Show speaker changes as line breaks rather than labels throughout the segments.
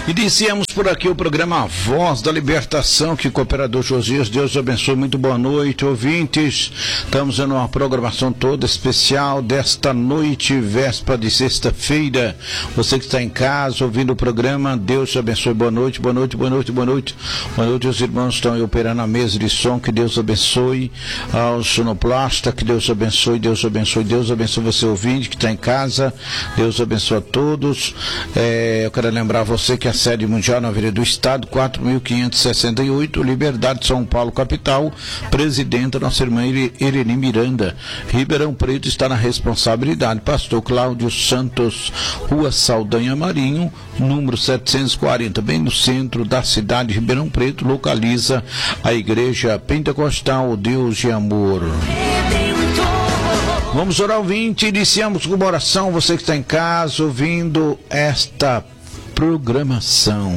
Iniciamos por aqui o programa Voz da Libertação, que cooperador Josias, Deus abençoe, muito boa noite, ouvintes. Estamos em uma programação toda especial desta noite, véspera de sexta-feira. Você que está em casa ouvindo o programa, Deus abençoe, boa noite, boa noite, boa noite, boa noite. Boa noite, os irmãos estão aí operando a mesa de som, que Deus abençoe. Ao sonoplasta, que Deus abençoe, Deus abençoe, Deus abençoe você ouvinte que está em casa, Deus abençoe a todos. Eu quero lembrar você que a sede mundial na Avenida do Estado, 4.568, Liberdade, São Paulo, capital. Presidenta, nossa irmã Irene Miranda. Ribeirão Preto está na responsabilidade. Pastor Cláudio Santos, Rua Saldanha Marinho, número 740, bem no centro da cidade de Ribeirão Preto, localiza a Igreja Pentecostal Deus de Amor. Vamos orar, ouvinte. Iniciamos com uma oração. Você que está em casa ouvindo esta programação.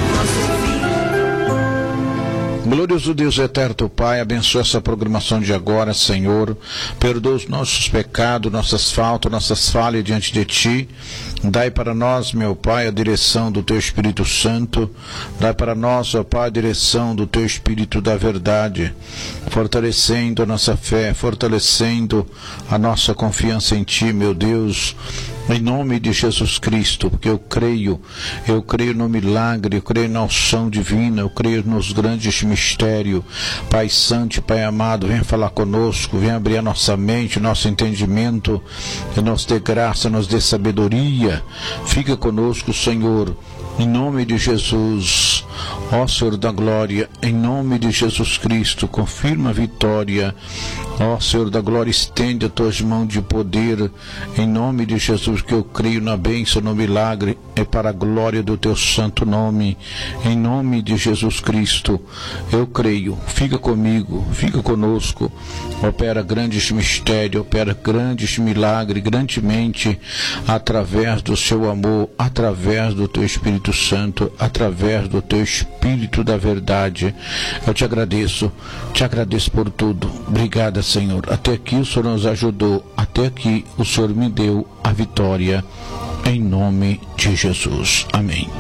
Glorioso Deus eterno, Pai, abençoa essa programação de agora, Senhor. Perdoa os nossos pecados, nossas faltas, nossas falhas diante de Ti. Dai para nós, meu Pai, a direção do Teu Espírito Santo. Dai para nós, ó Pai, a direção do Teu Espírito da verdade, fortalecendo a nossa fé, fortalecendo a nossa confiança em Ti, meu Deus. Em nome de Jesus Cristo, porque eu creio no milagre, eu creio na unção divina, eu creio nos grandes mistérios. Pai Santo, Pai amado, venha falar conosco, venha abrir a nossa mente, o nosso entendimento, que nos dê graça, nos dê sabedoria. Fica conosco, Senhor, em nome de Jesus. Ó Senhor da glória, em nome de Jesus Cristo, confirma a vitória. Ó Senhor da glória, estende as tuas mãos de poder, em nome de Jesus, que eu creio na bênção, no milagre, é para a glória do teu santo nome, em nome de Jesus Cristo, eu creio. Fica comigo, fica conosco, opera grandes mistérios, opera grandes milagres, grandemente, através do seu amor, através do teu Espírito Santo, através do teu Espírito da verdade. Eu te agradeço por tudo. Obrigada, Senhor. Até aqui o Senhor nos ajudou, até aqui o Senhor me deu a vitória, em nome de Jesus. Amém.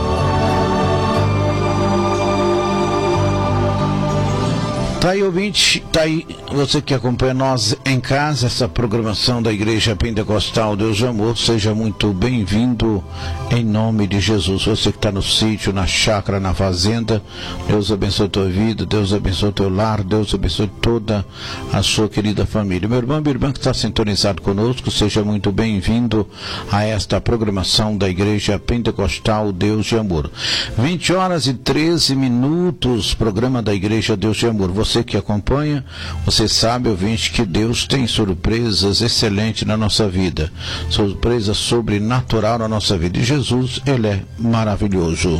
Tá aí, ouvinte, tá aí você que acompanha nós em casa, essa programação da Igreja Pentecostal Deus de Amor, seja muito bem-vindo em nome de Jesus. Você que está no sítio, na chácara, na fazenda, Deus abençoe a tua vida, Deus abençoe o teu lar, Deus abençoe toda a sua querida família. Meu irmão, minha irmã que está sintonizado conosco, seja muito bem-vindo a esta programação da Igreja Pentecostal Deus de Amor. 20h13, programa da Igreja Deus de Amor. Você que acompanha, você sabe, ouvinte, que Deus tem surpresas excelentes na nossa vida, surpresa sobrenatural na nossa vida, e Jesus, Ele é maravilhoso.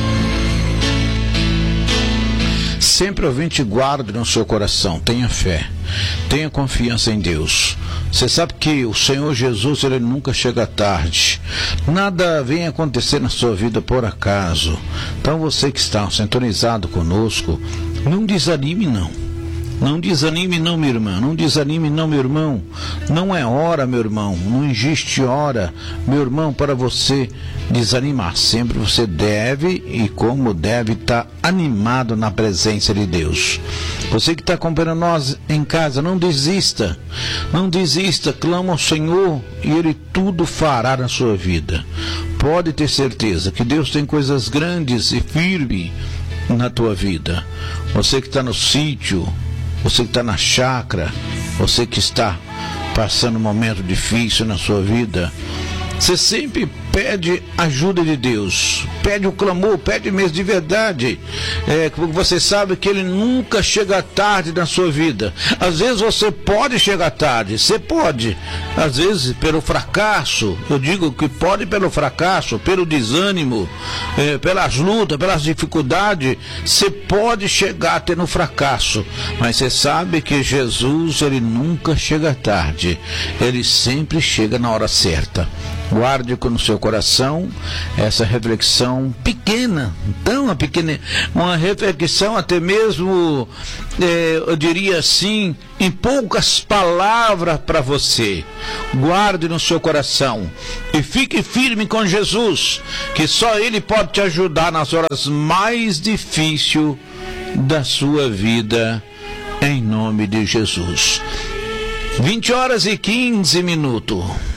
Sempre, ouvinte, guarde no seu coração, tenha fé, tenha confiança em Deus. Você sabe que o Senhor Jesus, Ele nunca chega tarde. Nada vem acontecer na sua vida por acaso. Então você que está sintonizado conosco, não desanime não. Não desanime não, minha irmã. Não desanime não, meu irmão. Não é hora, meu irmão. Não existe hora, meu irmão, para você desanimar. Sempre você deve, e como deve, estar animado na presença de Deus. Você que está acompanhando nós em casa, não desista. Não desista. Clama ao Senhor e Ele tudo fará na sua vida. Pode ter certeza que Deus tem coisas grandes e firmes na tua vida. Você que está no sítio, você que está na chácara, você que está passando um momento difícil na sua vida, você sempre pede ajuda de Deus, pede o clamor, pede mesmo de verdade, porque você sabe que Ele nunca chega tarde na sua vida. Às vezes você pode chegar tarde, você pode, às vezes pelo fracasso, eu digo que pode pelo fracasso, pelo desânimo, pelas lutas, pelas dificuldades, você pode chegar até no fracasso, mas você sabe que Jesus, Ele nunca chega tarde, Ele sempre chega na hora certa. Guarde no seu coração essa reflexão pequena, uma reflexão até mesmo, eu diria assim, em poucas palavras para você. Guarde no seu coração e fique firme com Jesus, que só Ele pode te ajudar nas horas mais difíceis da sua vida, em nome de Jesus. 20 horas e 15 minutos.